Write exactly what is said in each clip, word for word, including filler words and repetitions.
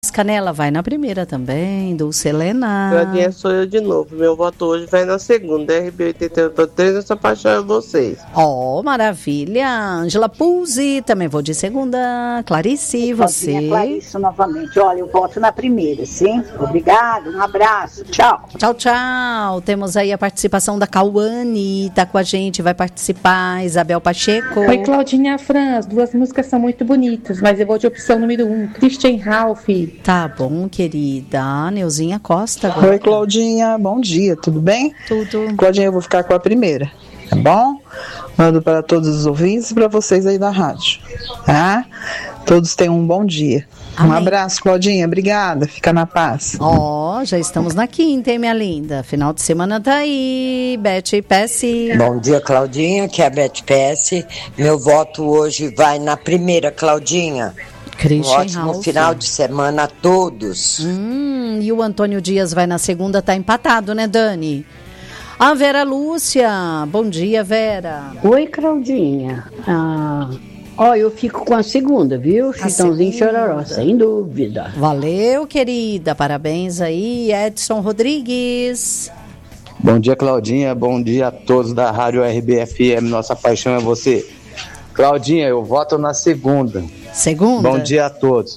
Canela vai na primeira também, Dulce Helena. Claudinha, sou eu de novo. Meu voto hoje vai na segunda. R B oitenta e oito ponto três, essa paixão é vocês. Oh, maravilha. Angela Puzzi, também vou de segunda. Clarice, você? Claudinha, Clarice novamente. Olha, eu voto na primeira, sim? Obrigado, um abraço. Tchau. Tchau, tchau. Temos aí a participação da Cauane, tá com a gente, vai participar. Isabel Pacheco. Oi, Claudinha Franz. Duas músicas são muito bonitas, mas eu vou de opção número um, Christian Ralph. Tá bom, querida. Neuzinha Costa. Agora. Oi, Claudinha. Bom dia, tudo bem? Tudo. Claudinha, eu vou ficar com a primeira, tá bom? Mando para todos os ouvintes e para vocês aí da rádio, tá? Todos tenham um bom dia. Amém. Um abraço, Claudinha. Obrigada. Fica na paz. Ó, oh, já estamos na quinta, hein, minha linda? Final de semana tá aí. Beth Pesce. Bom dia, Claudinha, que é a Beth Pesce. Meu voto hoje vai na primeira, Claudinha. Christian um ótimo Ralph. Final de semana a todos. Hum, e o Antônio Dias vai na segunda, tá empatado, né, Dani? A Vera Lúcia. Bom dia, Vera. Oi, Claudinha. Ah, ó, eu fico com a segunda, viu? Chitãozinho Chororó, sem dúvida. Valeu, querida. Parabéns aí, Edson Rodrigues. Bom dia, Claudinha. Bom dia a todos da Rádio R B F M. Nossa paixão é você. Claudinha, eu voto na segunda. Segunda? Bom dia a todos.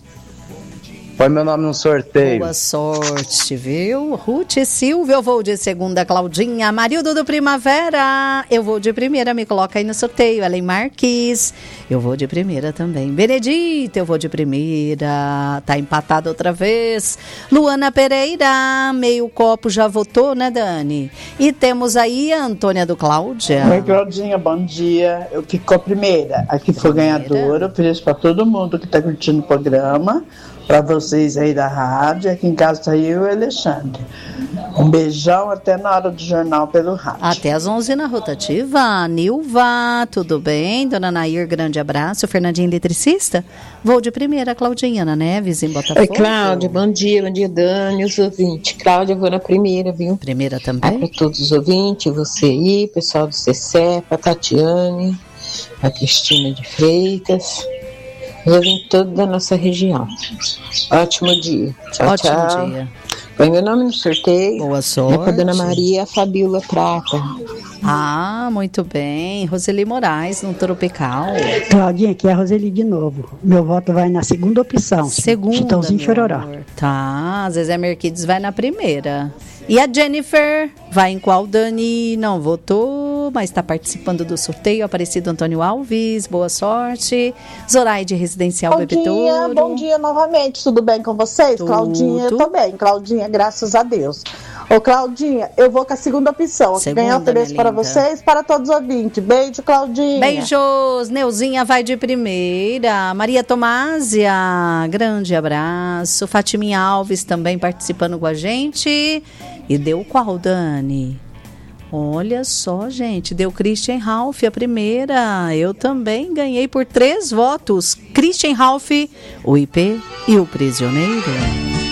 Põe meu nome no sorteio. Boa sorte, viu? Ruth e Silvia, eu vou de segunda. Claudinha, Marildo do Primavera, eu vou de primeira, me coloca aí no sorteio. Ellen Marques, eu vou de primeira também. Benedita, eu vou de primeira. Tá empatado outra vez. Luana Pereira, meio copo já votou, né, Dani? E temos aí a Antônia do Cláudia. Oi, Claudinha, bom dia. Eu fico com a primeira. Aqui foi ganhadora, ofereço para todo mundo que tá curtindo o programa. Para vocês aí da rádio, aqui em casa tá eu e o Alexandre. Um beijão até na hora do jornal pelo rádio. Até às onze na rotativa. Nilva, tudo bem? Dona Nair, grande abraço. Fernandinho, eletricista? Vou de primeira, Claudinha, Ana Neves, em Botafogo. Oi, Cláudia, bom dia, bom dia, Dani, os ouvintes. Cláudia, eu vou na primeira, viu? Primeira também? Para todos os ouvintes, você aí, pessoal do C C E P, a Tatiane, a Cristina de Freitas. Eu vim todo da nossa região. Ótimo dia. Tchau, Ótimo tchau. dia. Põe meu nome no sorteio. Boa sorte. É para Dona Maria Fabíola Prata. Ah, muito bem. Roseli Moraes, no Tropical. Claudinha, aqui é a Roseli de novo. Meu voto vai na segunda opção. Segunda, Chitãozinho Chororó. Tá, Zezé Merquides vai na primeira. E a Jennifer vai em qual, Dani? Não votou, mas está participando do sorteio. Aparecido Antônio Alves, boa sorte. Zoraide Residencial Bebedouro. Bom dia, bom dia novamente. Tudo bem com vocês? Tudo. Claudinha, eu tô bem. Claudinha, graças a Deus. Ô, Claudinha, eu vou com a segunda opção. Segunda, Ganhar ofereço para vocês, para todos os ouvintes. Beijo, Claudinha. Beijos. Neuzinha vai de primeira. Maria Tomásia, grande abraço. Fatiminha Alves também participando com a gente. E deu qual, Dani? Olha só, gente, deu Christian Ralph a primeira. Eu também ganhei por três votos. Christian Ralph, o I P e o Prisioneiro.